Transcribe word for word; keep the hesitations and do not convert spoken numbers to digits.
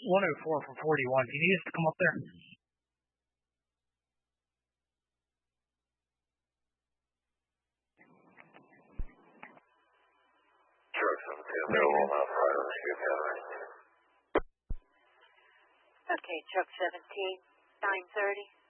one oh four for forty-one. Do you need us to come up there? Truck seventeen available on Friday. Okay, truck seventeen, nine thirty.